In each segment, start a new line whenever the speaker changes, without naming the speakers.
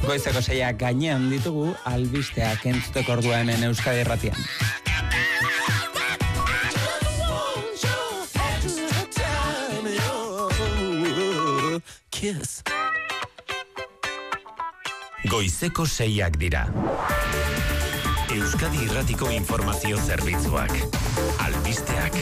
Goizeko 6 gainean ditugu albisteak entzuteko ordua hemen Euskadi Irratian.
Goizeko 6 dira. Euskadi Irratiko informazio zerbitzuak. Albisteak.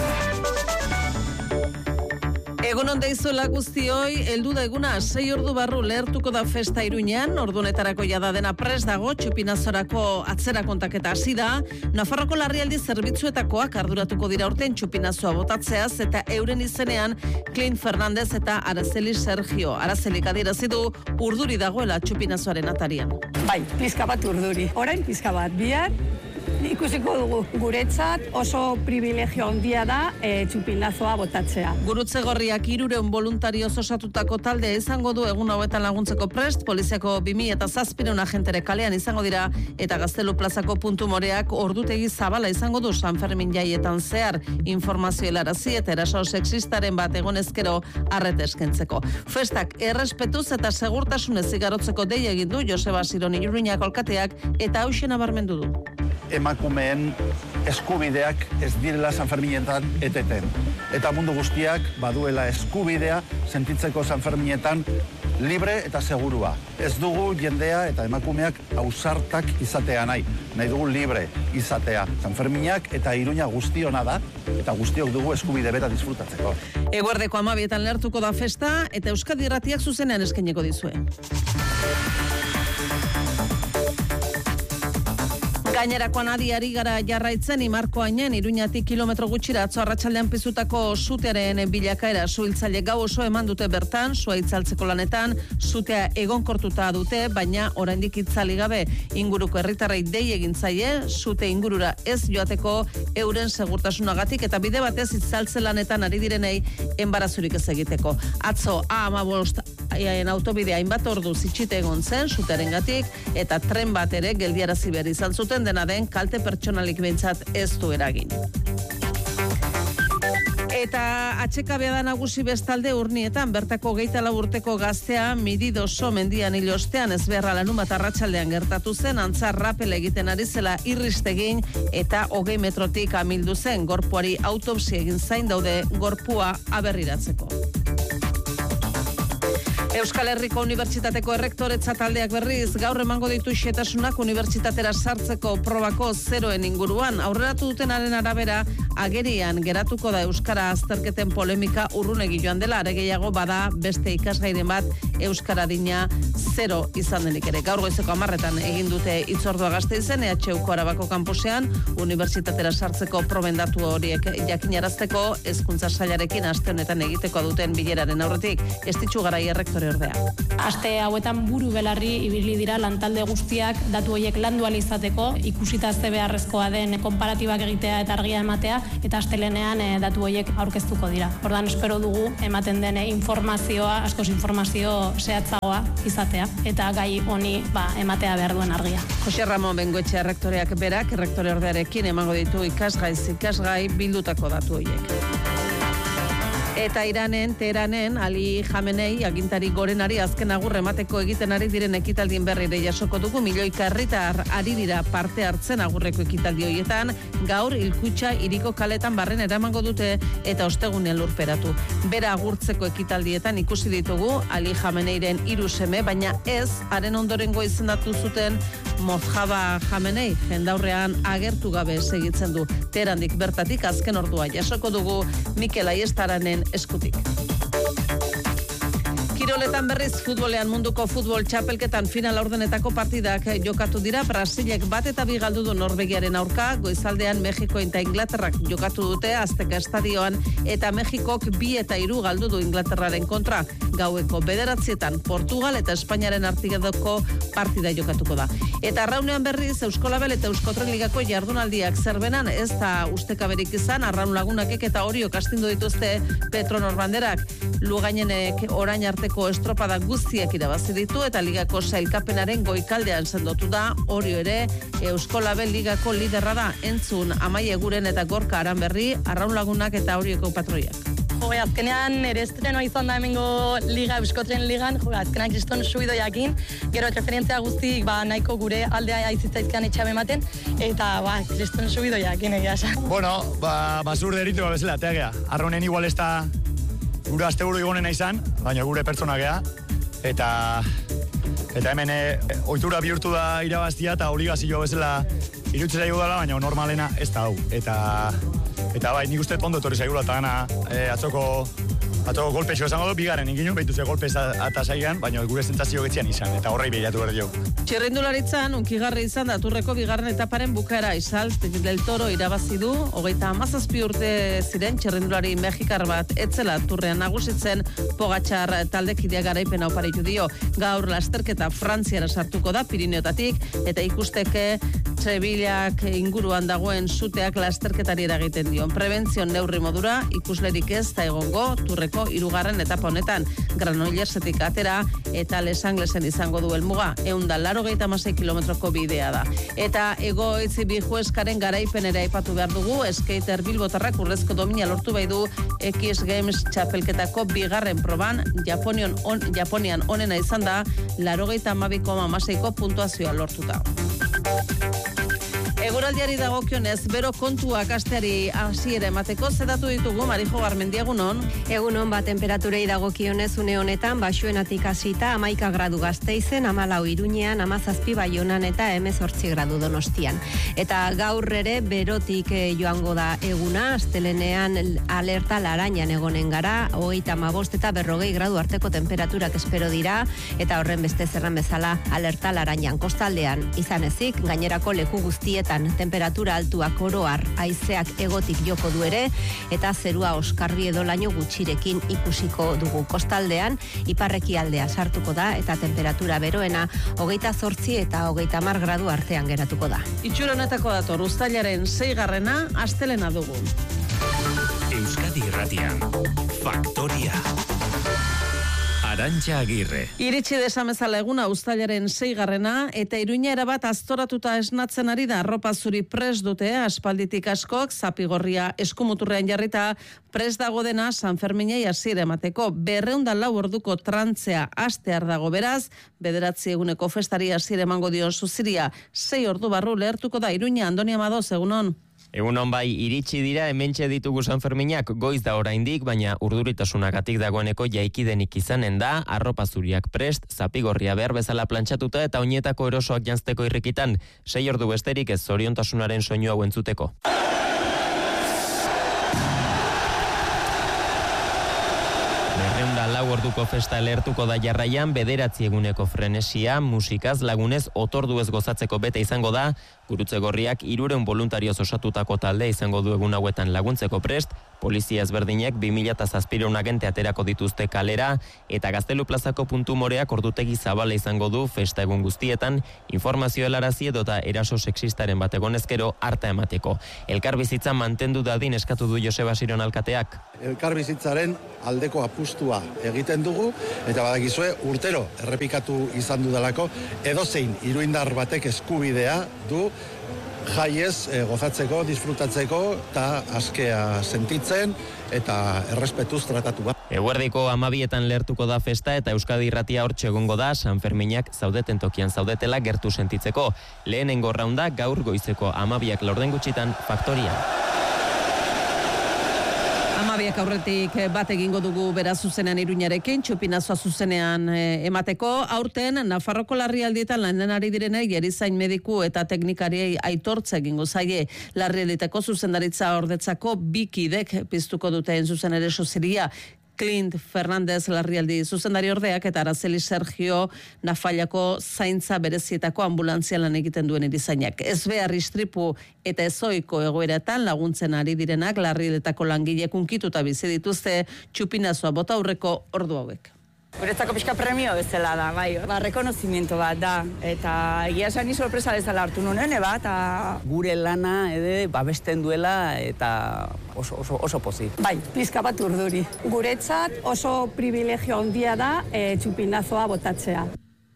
Egun on deizuela guztioi, heldu da eguna 6 ordu barru lehertuko da festa Iruñean, ordunetarako jada dena prest dago, txupinazorako atzera kontaketa hasi da. Nafarroko larrialdi zerbitzuetakoak arduratuko dira urten txupinazoa botatzeaz eta euren izenean Clint Fernandez eta Araceli Sergio. Aracelik adierazi du urduri dagoela txupinazoaren atarian.
Bai, pizka bat urduri. Orain pizka bat, bihar ikusiko dugu. Guretzat oso privilegio handia da txupinazoa botatzea.
Gurutze Gorriak 300 voluntarioz osatutako taldea izango du egun hauetan laguntzeko prest, poliziako 2700 agentere kalean izango dira eta Gaztelu plazako puntu moreak ordutegi zabala izango du San Fermin jaietan zehar informazio helarazi eta eraso sexistaren bat egonezkero arreta eskentzeko. Festak errespetuz eta segurtasunez igarotzeko deia egin du Joseba Sironi Iruñako alkateak eta hauxe nabarmendu du.
Emakumeen eskubideak ez direla San Ferminetan eteten. Eta mundu guztiak baduela eskubidea sentitzeko San Ferminetan libre eta segurua. Ez dugu jendea eta emakumeak ausartak izatea nahi. Nahi dugu libre izatea. San Ferminak eta Iruña guztiona da eta guztiok dugu eskubide bera disfrutatzeko.
Eguerdeko 12etan lehertuko da festa eta Euskadi Irratiak zuzenean eskainiko dizue. Gainerakoan ari gara jarraitzen Imarkoainen Iruñatik kilometro gutxira atzo arratsaldean pizutako sutearen bilakaera. Suhiltzaile gau oso eman dute bertan, sua itzaltzeko lanetan, sutea egonkortuta dute, baina oraindik itzali gabe. Inguruko herritarrei dei egin zaie, sute ingurura ez joateko euren segurtasunagatik eta bide batez itzaltze lanetan ari direnei enbarazurik ez egiteko. Atzo A15 autobidea hainbat ordu itxita egon zen sutearengatik eta tren bat ere geldiarazi behar izan zuten, dena den kalte pertsonalik behintzat ez du eragin. Eta atxekabea da nagusi bestalde Urnietan, bertako 24 urteko gaztea Miridoso mendian hil ostean ezbeharra larunbat arratsaldean gertatu zen, antza rapel egiten ari zela irristegin eta 20 metrotik amildu zen. Gorpuari autopsia egin zain daude gorpua aberriratzeko. Euskal Herriko Unibertsitateko errektoretza taldeak berriz gaur emango ditu xehetasunak unibertsitatera sartzeko probako 0en inguruan. Aurreratu dutenaren arabera agerian geratuko da euskara azterketen polemika urrunegi joan dela, are gehiago bada beste ikasgairen bat euskara adina 0 izan denik ere. Gaur goizeko 10etan egin dute hitzordua Gasteizen EHUko Arabako kanpusean unibertsitatera sartzeko proben datu horiek jakinarazteko hezkuntza sailarekin aste honetan egiteko duten bileraren aurretik. Estitxu Garai errektore ordea.
Aste hauetan buru belarri ibili dira lantalde guztiak datu horiek landu ahal izateko, ikusita ze beharrezkoa den konparatibak egitea eta argia ematea, eta astelenean datu horiek aurkeztuko dira. Ordan espero dugu ematen den informazioa, askoz informazio zehatzagoa izatea eta gai honi ematea behar duen argia.
Jose Ramon Bengoetxea errektoreak berak errektore ordearekin emango ditu ikasgai bildutako datu horiek. Eta Teheranen Ali Khamenei agintari gorenari azken agur emateko egiten ari diren ekitaldien berrire jasoko dugu. Milioika herritar ari dira parte hartzen agurreko ekitaldi horietan. Gaur Hilkutxa hiriko kaletan barren eramango dute eta ostegunean lurperatu. Bera agurtzeko ekitaldietan ikusi ditugu Ali Khameneiren 3 seme, baina ez haren ondorengo izendatu zuten Mojtaba Khamenei jendaurrean agertu gabe segitzen du. Teherandik bertatik azken ordua jasoko dugu Mikel Aiestaranen eskutik. Kiroletan berriz futbolean munduko futbol txapelketan final laurdenetako partidak jokatu dira. Brasilek 1-2 galdu du Norvegiaren aurka, goizaldean Mexiko eta Inglaterrak jokatu dute Azteca estadioan eta Mexikok 2-3 galdu du Inglaterraren kontra. Gaueko 9etan Portugal eta Espainiaren artigedoko partida jokatuko da. Eta arraunean berriz Euskolabel eta Euskotren ligako jardunaldiak zerbenan ez da ustekaberik izan, Arraun Lagunakek eta Oriok astindu dituzte Petronor banderak. Lugainenek orain arteko estropada guztiak irabazi ditu eta ligako sailkapenaren goikaldean sendotu da. Orio ere Euskolabel ligako liderra da. Entzun Amaia Eguren eta Gorka Aranberri, Arraun Lagunak eta Orioko patroiak.
azkenean ere estrenoa izan da hemengo liga, Euskotren ligan, azkenean kriston subidoiakin, gero referentzia guztik nahiko gure aldea aizitzaizkean etxabe ematen, eta kriston subidoiakin egia esan.
Bueno, basur deritu bezala, tegea. Arronen igual ez da gure asteburu igonena izan, baina gure pertsona gea, eta hemen ohitura bihurtu da irabaztia eta obligazio bezala irutzera igu dela, baina normalena ez da hau. Eta bai, nik uste ondo etorri zaigula eta gana atzoko golpexo esango du, bigarren inginu, behitu ze golpe eta zaigan, baina gure sentsazio getzian izan, eta horrei behiratu behar dugu.
Txirrindularitzan, unkigarri izan da Turreko bigarren etaparen bukaera Izal del Toro irabazi du, 37 urte ziren txirrindulari mexikar bat etzela Turrean nagusitzen, Pogačar taldekidea garaipena oparitu dio. Gaur lasterketa Frantziara sartuko da Pirineotatik, eta ikusteke Sevillak inguruan dagoen suteak lasterketari eragiten dio. Prebentzion neurri modura ikuslerik ez da egongo Turreko 3. etapa honetan, Granollesetik atera eta Les Anglesen izango du helmuga, 186 kilometroko bidea da. Eta Egoitzi Bijueskaren garaipenera aipatu behar dugu, skater bilbotarrak urrezko domina lortu bai du X Games txapelketako bigarren proban, Japonian onena izan da, 82,6ko puntuazioa lortuta. Eguraldiari dagokionez, bero kontuak asteari hasiera emateko zedatu ditugu, Marijo Garmendia, egunon.
Egunon, temperaturei dagokionez une honetan, baxuenatik hasita 11 gradu Gasteizen, 14 Iruñean, 17 Baionan eta 18 gradu Donostian. Eta gaur ere berotik joango da eguna, astelenean alerta larainan egonen gara, 35 eta 40 gradu arteko temperaturak espero dira, eta horren beste zerran bezala alerta larainan kostaldean izan ezik, gainerako leku guztietan temperatura altuak oroar haizeak egotik joko du ere, eta zerua oskarbi edo laino gutxirekin ikusiko dugu kostaldean, iparreki aldea sartuko da, eta temperatura beroena 28 eta 30 gradu artean geratuko da.
Itxura honetako dator, uztailaren 6. astelena dugu.
Euskadi Irratian, Faktoria. Arantxa Agirre.
Iritsi desamezala eguna uztailaren 6. eta Iruña erabat aztoratuta esnatzen ari da, arropa zuri prest dute, aspalditik askok, zapigorria eskumuturrean jarrita, prest dago dena San Ferminei hasiera emateko, 204 orduko trantzea hastear dago beraz, 9 eguneko festari hasiera emango dion zuziria, 6 ordu barru lehertuko da Iruña. Andoni Amadoz, egunon.
Egunon bai, iritsi dira, hementxe ditugu San Ferminak, goiz da oraindik, baina urduritasunagatik dagoeneko jaikidenik izanen da, arropa zuriak prest, zapigorria behar bezala plantxatuta eta oinetako erosoak janzteko irrikitan, 6 ordu besterik ez zoriontasunaren soinu hau entzuteko. Lau orduko festa lehertuko da jarraian, 9 eguneko frenesia, musikaz, lagunez, otorduez gozatzeko bete izango da, Gurutze Gorriak 300 voluntarioz osatutako talde izango du egun hauetan laguntzeko prest, polizia ezberdinek 2700 agente aterako dituzte kalera, eta Gaztelu plazako puntu moreak ordutegi zabala izango du festa egun guztietan, informazio helarazi edota eraso sexistaren bat egonezkero harta emateko. Elkarbizitza mantendu dadin eskatu du Joseba Siron alkateak.
Elkarbizitzaren aldeko apustua egiten dugu, eta badakizue urtero errepikatu izan dudalako, edozein iruindar batek eskubidea du jaiez gozatzeko, disfrutatzeko eta askea sentitzen eta errespetuz tratatu.
Eguerdiko 12etan lehertuko da festa eta Euskadi Irratia hortxe egongo da San Ferminak zaudeten tokian zaudetela gertu sentitzeko. Lehenengo raunda gaur goizeko 12ak laurden gutxitan Faktoria.
12ak aurretik bat egingo dugu beraz zuzenean Iruñarekin, txupinazoa zuzenean emateko. Aurten Nafarroko larrialdietan lanen ari direnei erizain mediku eta teknikariei aitortza egingo zaie. Larrialditeko zuzendaritza ordetzako 2 kidek piztuko duten zuzen ere soziria. Clint Fernandez larrialdi zuzendari ordeak eta Araceli Sergio Nafallako zaintza berezietako ambulantzia lan egiten duen erizainak. Ez behar istripu eta ezoiko egoeratan laguntzen ari direnak larrialdetako langilek unkituta bizi dituzte txupinazoa bota aurreko ordu hauek.
Guretzako pixka premio bezala da, bai. Rekonozimiento bat da, eta egia esan ni sorpresa bezala hartu nuen, eta
gure lana babesten duela eta oso pozik.
Bai, pixka bat urduri. Guretzat oso privilegio handia da txupinazoa botatzea.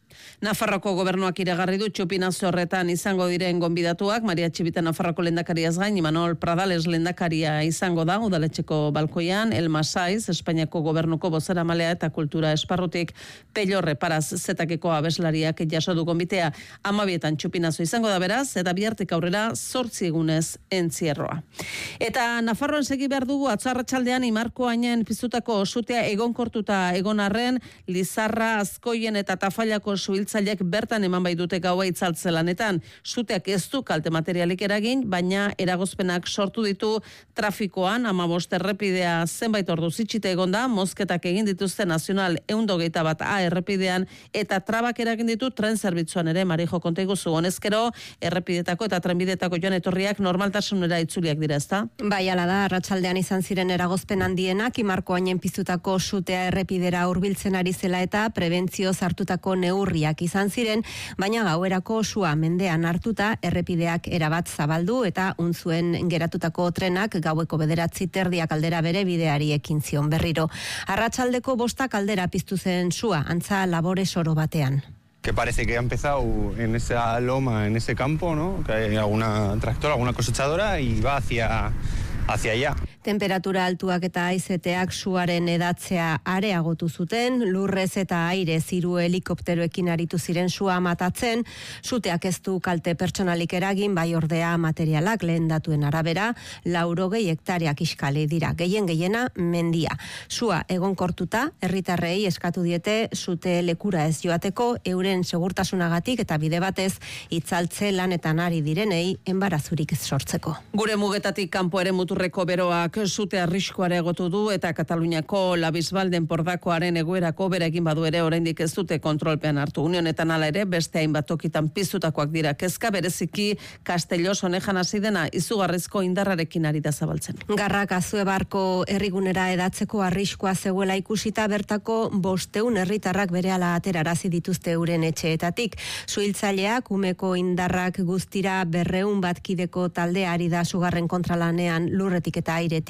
Nafarroko gobernuak iragarri du txupinazo horretan izango diren gonbidatuak, Maria Txibita Nafarroko lehendakariaz gain, Imanol Pradales lehendakaria izango da, udaletxeko balkoian, Elma Saiz, Espainiako gobernuko bozeramalea eta kultura esparrutik, Pello Reparaz zetakeko abeslariak jaso du gonbitea, 12etan txupinazo izango da beraz, eta bihartik aurrera 8 egunez entzierroa. Eta Nafarroan segi behar dugu, atzo arratsaldean Imarko Ainen piztutako sutea egonkortuta egon arren, Lizarra, Azkoien eta Tafallako suhiltzaileek bertan eman bai dute gaua itzaltze lanetan. Suteak ez du kalte materialik eragin, baina eragozpenak sortu ditu trafikoan, 15 errepidea zenbait ordu itxita egon da, mozketak egin dituzte Nazional 121A errepidean, eta trabak eragin ditu tren zerbitzuan ere, Marijo, konta iguzu, honezkero, errepidetako eta trenbidetako joan etorriak normaltasunera itzuliak dira, ezta?
Bai, ala da, arratsaldean izan ziren eragozpen handienak, Imarko Ainen piztutako sutea errepidera hurbiltzen ari zela eta prebentzio hartutako neurriak izan ziren, baina gauerako sua mendean hartuta errepideak erabat zabaldu eta unzuen geratutako trenak gaueko 9:30 aldera bere bideari ekin zion berriro. Arratsaldeko 5 aldera piztu zen sua, antza Labore Soro batean.
Que parece que ha empezado en esa loma, en ese campo, ¿no? Que hay alguna tractora, alguna cosechadora y va hacia allá.
Temperatura altuak eta haizeteak suaren edatzea areagotu zuten, lurrez eta airez 3 helikopteroekin aritu ziren sua matatzen, suteak ez du kalte pertsonalik eragin, bai ordea materialak lehen datuen arabera, 80 hektareak iskali dira, gehiena mendia. Sua egonkortuta, herritarrei eskatu diete sute lekura ez joateko, euren segurtasunagatik eta bide batez itzaltze lanetan ari direnei enbarazurik sortzeko.
Gure mugetatik kanpo ere muturreko beroak sute arriskoare egotu du eta Kataluniako Labisbalden pordakoaren egoerako bere egin badu ere oraindik ez dute kontrolpean hartu. Unionetan hala ere beste hainbat tokitan piztutakoak dira, kezka bereziki Castellos honejan hasi dena izugarrizko indarrarekin ari da zabaltzen.
Garrak Azuebarko herrigunera edatzeko arriskoa zegoela ikusita bertako 500 herritarrak berehala aterarazi dituzte euren etxeetatik. Suhiltzaileak umeko indarrak guztira 200 bat kideko taldea ari da sugarren kontralanean lurretik eta airetik,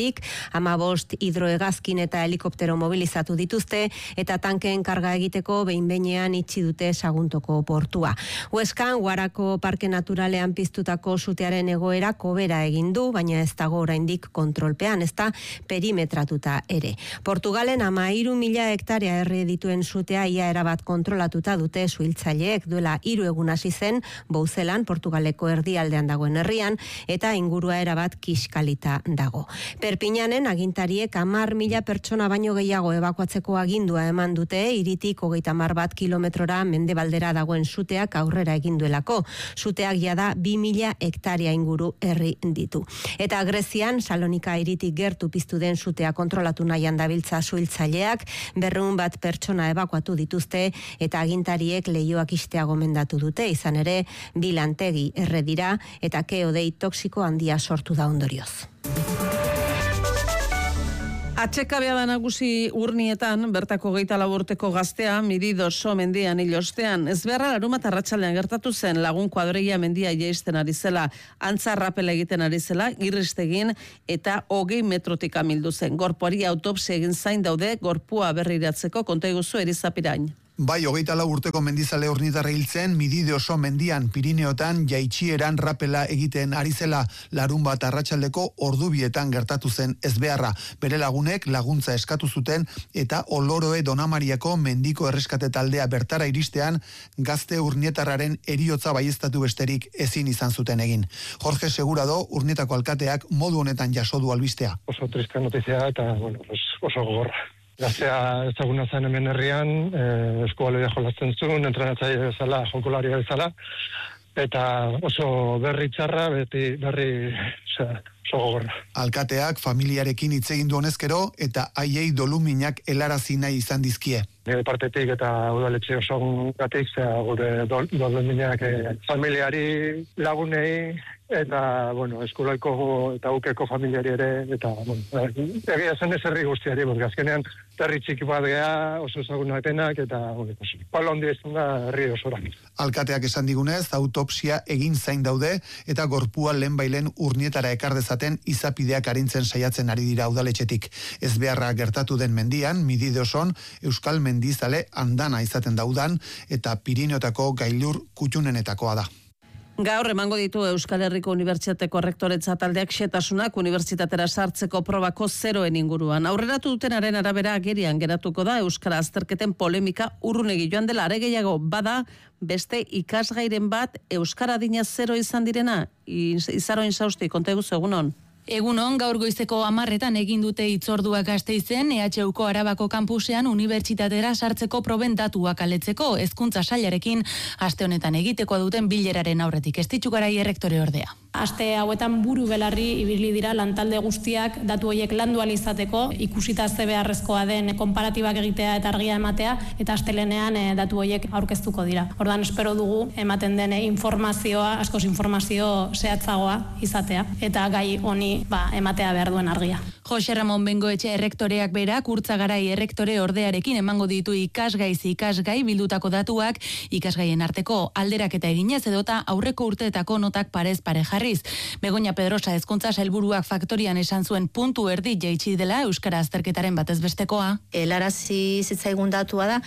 15 hidrohegazkin eta helikoptero mobilizatu dituzte eta tankeen karga egiteko behin-behinean itxi dute Saguntoko portua. Hueskan, Guarako Parke Naturalean piztutako sutearen egoera kobera egin du, baina ez dago oraindik kontrolpean, ez da perimetratuta ere. Portugalen 13.000 hektarea erre dituen sutea ia erabat kontrolatuta dute suhiltzaileek, duela 3 egun hasi zen Bouzelan, Portugaleko erdialdean dagoen herrian, eta ingurua erabat kiskalita dago. Perpignanen agintariek 10.000 pertsona baino gehiago ebakuatzeko agindua eman dute, hiritik 30 bat kilometrora mendebaldera dagoen suteak aurrera egin duelako. Suteak jada 2.000 hektarea inguru herri ditu. Eta Grezian, Salonika hiritik gertu piztu den sutea kontrolatu nahian dabiltza suhiltzaileak, 200 bat pertsona ebakuatu dituzte eta agintariek leihoak istea gomendatu dute, izan ere, 2 lantegi erre dira eta keodei toxiko handia sortu da ondorioz.
Atxekabea da nagusi Urnietan, bertako 24 urteko gaztea, Miridoso mendian hil ostean. Ez beharra larunbat arratsaldean gertatu zen, Lagun Kuadrilla mendia jaisten ari zela, antza rapela egiten ari zela, irristegin eta 20 metrotik amildu zen. Gorpuari autopsia egin zain daude, gorpua berriratzeko, konta iguzu Erizapirain.
Bai, 24 urteko mendizale urnitarra hiltzen, Miridoso mendian, Pirineotan, jaitsieran rapela egiten ari zela, larunbat arratsaldeko ordubietan gertatu zen ezbeharra. Bere lagunek laguntza eskatu zuten eta Oloroe Donamariako mendiko erreskate taldea bertara iristean, gazte urnietarraren heriotza baieztatu besterik ezin izan zuten egin. Jorge Segurado, Urnietako alkateak modu honetan jaso du albistea.
Oso triste notizia eta, oso gogorra. Gaztea ezaguna zen hemen herrian, eskualea jolasten zuen, entrenatzaile bezala, jokolaria bezala, eta oso berri txarra, oso gogorra.
Alkateak familiarekin hitz egin du honezkero eta haiei doluminak helarazi nahi izan dizkie.
Nire partetik eta udaletxe osogatik, gure doluminak familiari, lagunei, eta, eskolaiko eta ukeko familiari ere, eta, egia zen ez herri guztiari, azkenean herri txiki bat geha, oso ezaguna etenak, eta, palo handi ezin da herri osora.
Alkateak esan digunez, autopsia egin zain daude, eta gorpua lehenbailen Urnietara ekar dezala dezaten izapideak arintzen saiatzen ari dira udaletxetik. Ez beharra gertatu den mendian, Midideoson euskal mendizale andana izaten da udan eta Pirineotako gailur kutxunenetakoa da.
Gaur emango ditu Euskal Herriko Unibertsitateko rektoretza taldeak xetasunak unibertsitatera sartzeko probako 0en inguruan. Aurreratu dutenaren arabera agerian geratuko da euskara azterketen polemika urrunegi joan dela. Are gehiago bada beste ikasgairen bat euskara adina 0 izan direna. Izaroin Sausti, konta eguzu egunon.
Egunon, gaur goizeko 10etan egin dute hitzordua Gasteizen, EHUko Arabako kanpusean unibertsitatera sartzeko proben datuak aletzeko, hezkuntza sailarekin aste honetan egiteko duten bileraren aurretik. Estitxu Garai errektore ordea.
Aste hauetan buru belarri ibili dira lantalde guztiak datu horiek landu ahal izateko, ikusita ze beharrezkoa den konparatibak egitea eta argia ematea, eta astelenean datu horiek aurkeztuko dira. Ordan espero dugu ematen den informazioa, askoz informazio zehatzagoa izatea, eta gai honi ematea behar duen argia.
Jose Ramon Bengoetxe errektoreak berak Urtza Garai errektore ordearekin emango ditu ikasgai bildutako datuak, ikasgaien arteko alderaketa eginez edota aurreko urteetako notak parez pare jarriz. Begoña Pedrosa hezkuntza sailburuak Faktorian esan zuen puntu erdi jaitsi dela euskara azterketaren batez bestekoa.
Helarazi zitzaigun datua da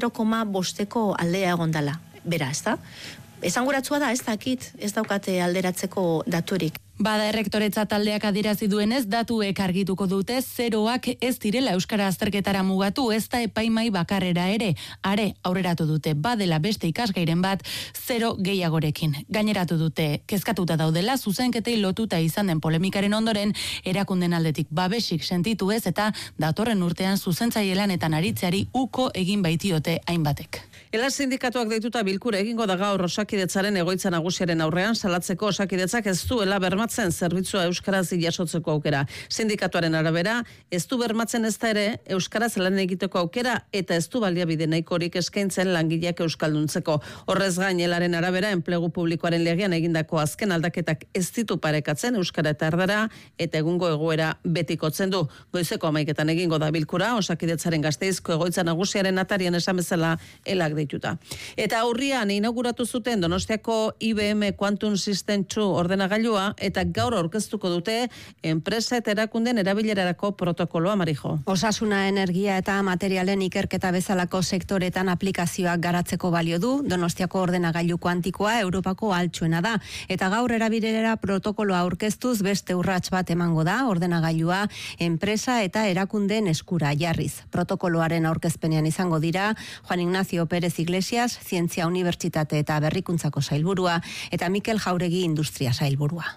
0,5 aldea egondala. Bera, ezta? Esanguratsua da, ez dakit, ez daukate alderatzeko daturik.
Bada errektoretza taldeak adierazi duenez, datuek argituko dute 0ak ez direla euskara azterketara mugatu, ez da epaimai bakarrera ere. Are, aurreratu dute badela beste ikasgairen bat 0 gehiagorekin. Gaineratu dute, kezkatuta daudela zuzenketei lotuta izan den polemikaren ondoren, erakunden aldetik babesik sentitu ez eta datorren urtean zuzentzaile lanetan aritzeari uko egin baitiote hainbatek.
Ela sindikatuak deituta bilkura egingo da gaur Osakidetzaren egoitza nagusiaren aurrean salatzeko Osakidetzak ez duela bermatzen zerbitzua euskaraz jasotzeko aukera. Sindikatuaren arabera ez du bermatzen ez da ere euskaraz lan egiteko aukera eta ez du baliabide nahikorik eskaintzen langileak euskalduntzeko. Horrez gain Elaren arabera enplegu publikoaren legean egindako azken aldaketak ez ditu parekatzen euskara eta erdara eta egungo egoera betikotzen du. Goizeko 11etan egingo da bilkura Osakidetzaren Gasteizko egoitza nagusiaren atarian esan bezala Elak deituta. Eta aurrian inauguratu zuten Donostiako IBM Quantum System 2 ordenagailua eta gaur aurkeztuko dute enpresa eta erakunden erabilerarako protokoloa, Marijo.
Osasuna, energia eta materialen ikerketa bezalako sektoretan aplikazioak garatzeko balio du. Donostiako ordenagailu kuantikoa Europako altxuena da eta gaur erabilerara protokoloa aurkeztuz beste urrats bat emango da ordenagailua enpresa eta erakunden eskura jarriz. Protokoloaren aurkezpenean izango dira Juan Ignacio Pérez Iglesias, Zientzia Unibertsitate eta Berrikuntzako sailburua eta Mikel Jauregi Industria sailburua.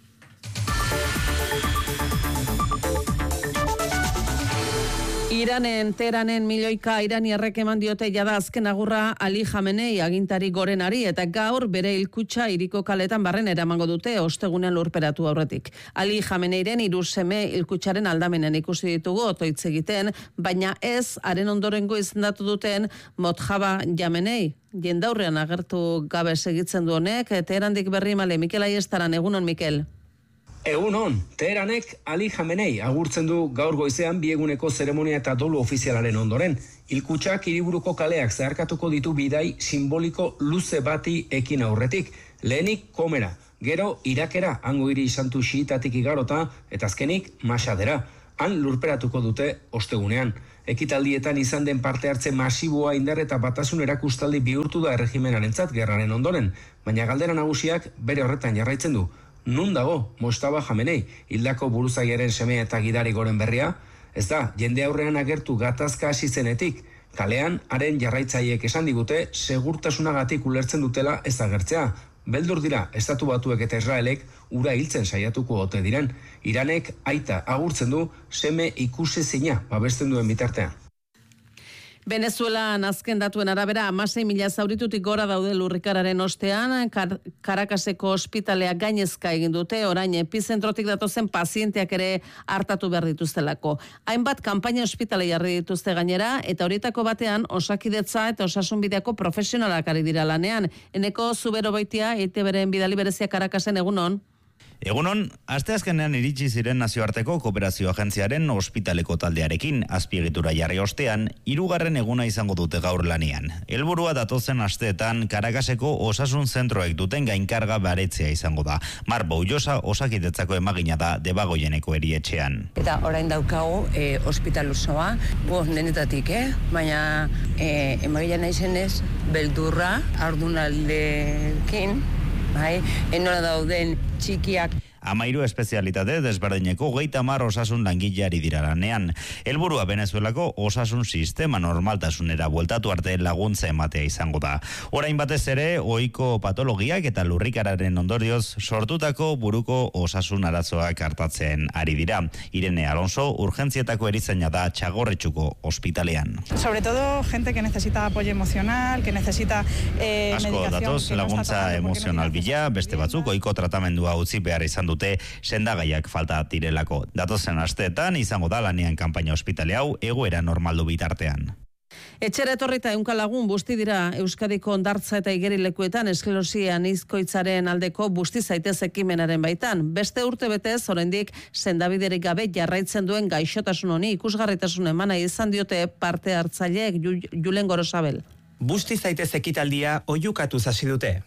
Iranen, Teheranen milioika iraniarrek eman diote jada azken agurra Ali Khamenei agintari gorenari eta gaur bere hilkutxa hiriko kaletan barren eramango dute ostegunean lurperatu aurretik. Ali Khameneiren 3 seme hilkutxaren aldamenen ikusi ditugu otoitz egiten, baina ez haren ondorengo izendatu duten Mojtaba Jamenei. Jendaurrean agertu gabe segitzen du honek, Teherandik berri male, Mikel Aiestaran, egunon Mikel.
Egunon, Teheranek Ali Khamenei agurtzen du gaur goizean bieguneko zeremonia eta dolu ofizialaren ondoren. Hilkutxak hiriburuko kaleak zeharkatuko ditu bidai simboliko luze bati ekin aurretik. Lehenik Komera, gero Irakera, hango hiri santu xiitatik igarota, eta azkenik Masadera. Han lurperatuko dute ostegunean. Ekitaldietan izan den parte hartze masiboa indar eta batasun erakustaldi bihurtu da erregimenarentzat gerraren ondoren, baina galdera nagusiak bere horretan jarraitzen du. Nun dago Mojtaba Khamenei, hildako buruzagaren seme eta gidari goren berria? Ez da, jende aurrean agertu gatazka hasi zenetik. Kalean, haren jarraitzaileek esan digute, segurtasunagatik ulertzen dutela ez agertzea. Beldur dira, Estatu Batuek eta Israelek ura hiltzen saiatuko ote diren. Iranek aita agurtzen du, seme ikusezina babesten duen bitartean.
Venezuelan azken datuen arabera 16.000 zauritutik gora daude lurrikararen ostean, Caracaseko ospitalea gainezka egin dute, orain epizentrotik datozen pazienteak ere hartatu behar dituztelako. Hainbat kanpaina ospitale jarri dituzte gainera, eta horietako batean Osakidetza eta Osasunbideako profesionalak ari dira lanean. Eneko Zubero Beitia, EITB-ren bidali berezia Caracasen, egunon?
Egunon, asteazkenean iritsi ziren nazioarteko kooperazio agentziaren ospitaleko taldearekin azpiegitura jarri ostean, 3. eguna izango dute gaur lanean. Helburua datozen asteetan Karakaseko osasun zentroek duten gainkarga baretzea izango da. Mar Boullosa Osakidetzako emagina da Debagoieneko erietxean.
Eta orain daukagu ospital osoa, denetatik, baina emagina naizenez beldurra ardunaldekin, enola dauden txikiak.
13 espezialitate desberdineko 30 osasun langileari dira lanean. Helburua Venezuelako osasun sistema normaltasunera bueltatu arte laguntza ematea izango da. Orain batez ere, ohiko patologiak eta lurrikararen ondorioz sortutako buruko osasun arazoak hartatzen ari dira. Irene Alonso, urgentzietako erizaina da Txagorretxuko ospitalean.
Sobre todo, gente que necesita apoyo emocional, que necesita
Asko datoz laguntza emozional bila, beste batzuk ohiko tratamendua utzi behar izan dute sendagaiak falta direlako. Datozen asteetan izango da lanean kanpaina ospitale hau egoera normaldu bitartean.
Etxera etorrita 100 lagun busti dira Euskadiko hondartza eta igerilekuetan esklerosia anizkoitzaren aldeko busti zaitez ekimenaren baitan. Beste urte betez, oraindik sendabiderik gabe jarraitzen duen gaixotasun honi ikusgarritasun emana izan diote parte hartzaileek Julen Gorosabel.
Busti zaitez ekitaldia oihukatuz hasi dute.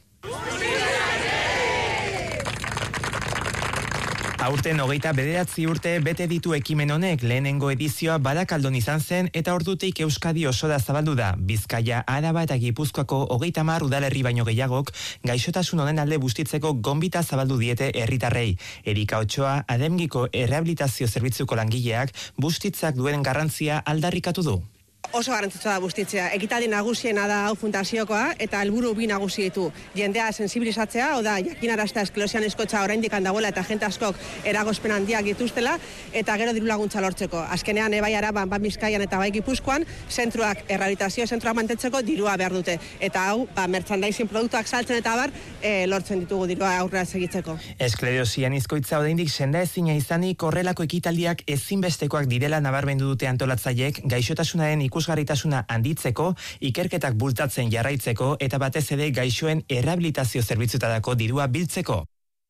Aurten 29 urte bete ditu ekimen honek, lehenengo edizioa Barakaldon izan zen eta ordutik Euskadi osora zabaldu da. Bizkaia, Araba eta Gipuzkoako 30 udalerri baino gehiagok gaixotasun honen alde bustitzeko gonbita zabaldu diete herritarrei. Erika Otsoa, Ademgiko errehabilitazio zerbitzuko langileak bustitzak duen garrantzia aldarrikatu du.
Oso garrantzitsua da bustitzea. Ekitaldi nagusiena da hau fundaziokoa eta helburu bi nagusi ditu. Jendea sensibilizatzea, oda jakinaraztea esklerosia anizkoitza oraindik dagoela eta jende askok eragozpen handiak dituztela eta gero diru laguntza lortzeko. Azkenean bai Araban, bai Bizkaian eta bai Gipuzkoan zentroak errehabilitazio zentroak mantentzeko dirua behar dute. Eta hau merchandising produktuak saltzen eta lortzen ditugu dirua aurrera segitzeko.
Esklerosia anizkoitza oraindik sendaezina izanik horrelako ekitaldiak ezinbestekoak direla nabarmendu dute antolatzaileek gaixotasunaren ikusgarritasuna handitzeko, ikerketak bultatzen jarraitzeko eta batez ere gaixoen errehabilitazio zerbitzuetako dirua biltzeko.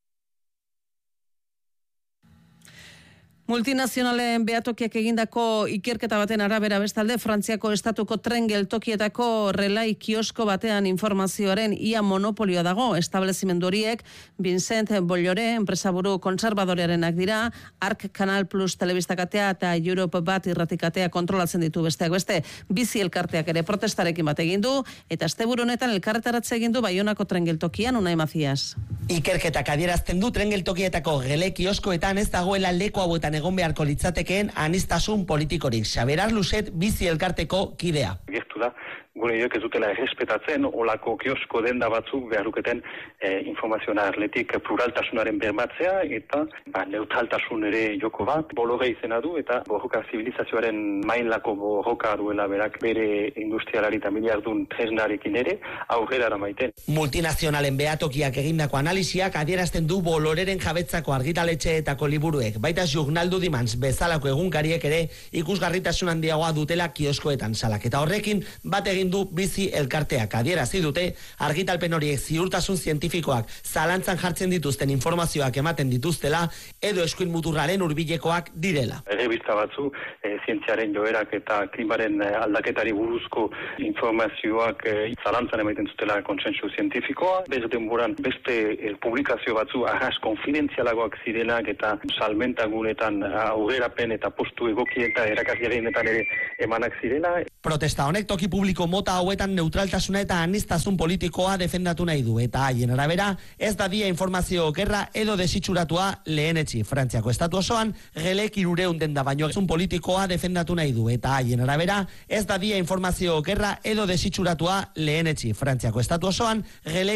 Multinazionalen behatokiak egindako ikerketa baten arabera bestalde, Frantziako estatuko tren geltokietako relai kiosko batean informazioaren ia monopolioa dago. Establezimendu horiek Vincent Bolloré, enpresaburu konservadorearenak dira, Arc Canal Plus telebistakatea eta Europe bat irratikatea kontrolatzen ditu besteak beste. Bizi elkarteak ere protestarekin bat egin du eta asteburu honetan elkarretaratze egin du Baionako tren geltokian. Unai Macias.
Ikerketak adierazten du tren geltokietako gele kioskoetan ez dagoela leku hauetan egon beharko litzatekeen aniztasun politikorik. Xaberar Luset bizi elkarteko kidea.
Gertu da, gure joek ez dutela errespetatzen olako kiosko denda batzuk beharruketen informazioa atletik pluraltasunaren bermatzea eta neutraltasun ere joko bat. Bologe izena du eta borroka zibilizazioaren mailako borroka duela berak bere industrialari eta miliardun tresnarekin ere aurrera eramaiten.
Multinazionalen behatokiak egindako analisiak adierazten du Boloreren jabetzako argitaletxeetako liburuek, baita Journaldu Dimans bezalako egunkariek ere ikusgarritasun handiagoa dutela kioskoetan salaketa horrekin bat egin du bizi elkarteak. Adierazi dute argitalpen horiek ziurtasun zientifikoak zalantzan jartzen dituzten informazioak ematen dituztela edo eskuin muturraren hurbilekoak direla.
Errebista batzu zientziaren joerak eta klimaren aldaketari buruzko informazioak zalantzan emaiten zutela kontsentsu zientifikoa. Denboran beste publikazio batzu arras konfidentzialagoak zirenak eta salmentagunetan aurrerapen eta postu egokieta erakarrienetan ere emanak zirela.
Protesta honek toki publiko mota hauetan neutraltasuna eta aniztasun politikoa defendatu nahi du eta haien arabera ez dadia informazio okerra edo desitxuratua lehenetsi. Frantziako estatu osoan gelek 300 denda baino zun politikoa defendatu nahi du eta haien arabera ez dadia informazio okerra edo desitxuratua lehenetsi. Frantziako estatu osoan gelek